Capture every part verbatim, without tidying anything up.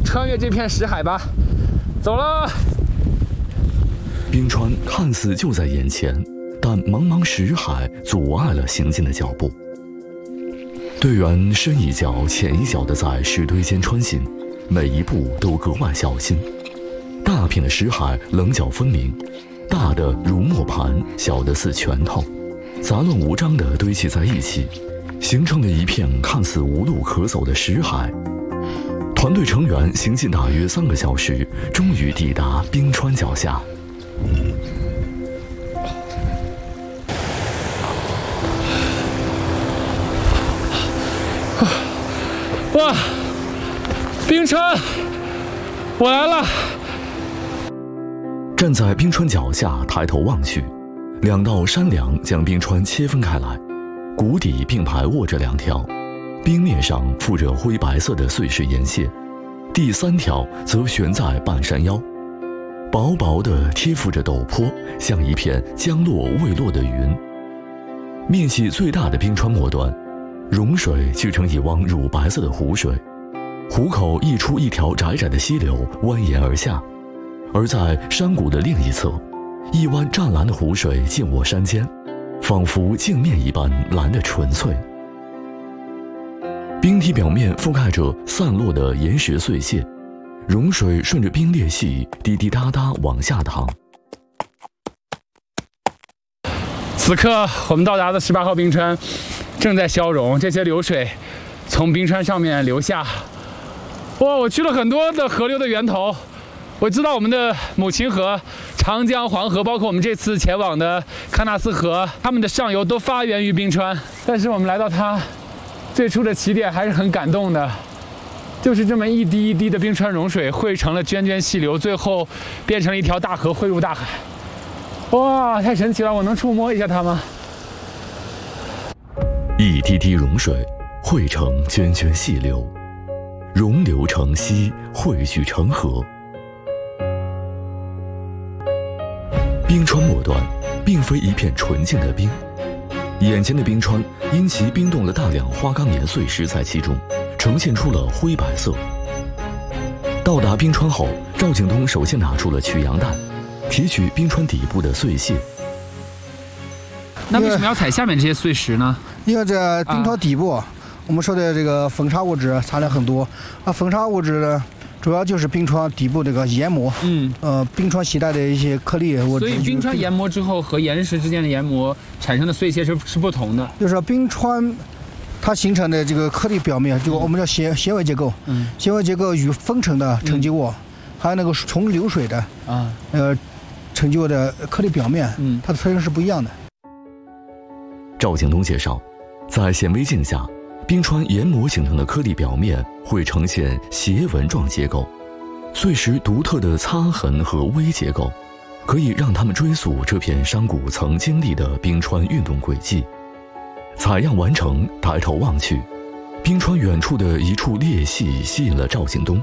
穿越这片石海吧，走了。 冰川看似就在眼前，但茫茫石海阻碍了行进的脚步。队员深一脚浅一脚地在石堆间穿行，每一步都格外小心。大片的石海棱角分明，大的如磨盘，小的似拳头，杂乱无章地堆砌在一起，形成了一片看似无路可走的石海。团队成员行进大约三个小时，终于抵达冰川脚下。 哇，冰川，我来了！ 站在冰川脚下，抬头望去，两道山梁将冰川切分开来，谷底并排卧着两条，冰面上附着灰白色的碎石岩屑，第三条则悬在半山腰，薄薄的贴附着陡坡，像一片将落未落的云。面积最大的冰川末端，融水聚成一汪乳白色的湖水，湖口溢出一条窄窄的溪流，蜿蜒而下。而在山谷的另一侧，一湾湛蓝的湖水浸没山间，仿佛镜面一般蓝得纯粹。冰体表面覆盖着散落的岩石碎屑，融水顺着冰裂隙滴滴答答往下淌。 此刻我们到达的十八号冰川正在消融，这些流水从冰川上面流下。哇，我去了很多的河流的源头，我知道我们的母亲河、长江、黄河，包括我们这次前往的喀纳斯河，它们的上游都发源于冰川。但是我们来到它最初的起点，还是很感动的，就是这么一滴一滴的冰川融水汇成了涓涓细流，最后变成了一条大河汇入大海。哇，太神奇了！我能触摸一下它吗？ 一滴滴融水汇成涓涓细流，溶流成溪，汇聚成河。冰川末端并非一片纯净的冰，眼前的冰川因其冰冻了大量花岗岩碎石在其中，呈现出了灰白色。到达冰川后，赵景东首先拿出了取样弹，提取冰川底部的碎屑。 那为什么要采下面这些碎石呢？ 因为这冰川底部，啊、我们说的这个风沙物质含量很多，啊，风沙物质呢，主要就是冰川底部这个岩膜，嗯，呃，冰川携带的一些颗粒物质。 所以冰川研磨之后和岩石之间的研磨产生的碎屑是是不同的。 就是说冰川它形成的这个颗粒表面，就我们叫纤纤维结构，嗯，纤维结构与风尘的沉积物，嗯、还有那个从流水的啊，呃，沉积物的颗粒表面，嗯，它的特征是不一样的。 赵景东介绍，在显微镜下，冰川研磨形成的颗粒表面会呈现斜纹状结构，碎石独特的擦痕和微结构，可以让它们追溯这片山谷曾经历的冰川运动轨迹。采样完成，抬头望去，冰川远处的一处裂隙吸引了赵景东。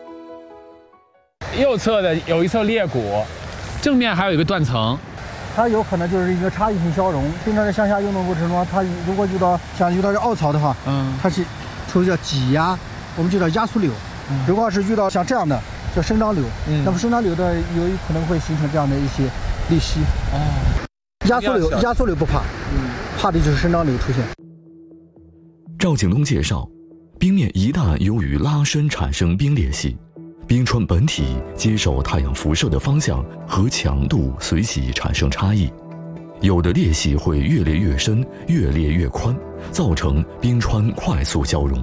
右侧的有一侧裂谷，正面还有一个断层。 它有可能就是一个差异性消融。冰川的向下运动过程中，它如果遇到像遇到这凹槽的话，嗯，它是处于叫挤压，我们就叫压缩流。嗯、如果是遇到像这样的叫生长流，嗯，那么生长流的有可能会形成这样的一些裂隙。哦，压缩流，压缩流不怕，嗯，怕的就是生长流出现。 赵景东介绍，冰面一旦由于拉伸产生冰裂隙，冰川本体接受太阳辐射的方向和强度随即产生差异，有的裂隙会越裂越深，越裂越宽，造成冰川快速消融。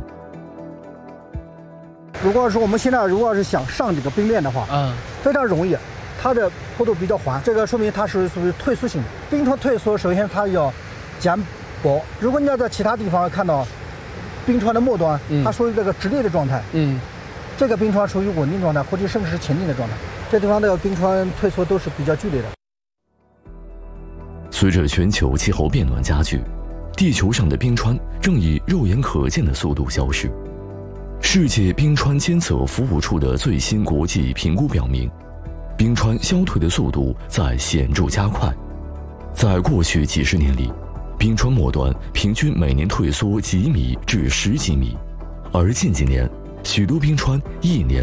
如果说我们现在如果是想上这个冰链的话，嗯，非常容易，它的坡度比较缓，这个说明它是属于退缩性的。冰川退缩，首先它要减薄。如果你要在其他地方看到冰川的末端，嗯、它属于这个直立的状态，嗯。这个冰川属于稳定状态，或者甚至是前进的状态。这地方的冰川退缩都是比较剧烈的。 随着全球气候变暖加剧，地球上的冰川正以肉眼可见的速度消失。世界冰川监测服务处的最新国际评估表明，冰川消退的速度在显著加快。在过去几十年里，冰川末端平均每年退缩几米至十几米，而近几年，许多冰川一年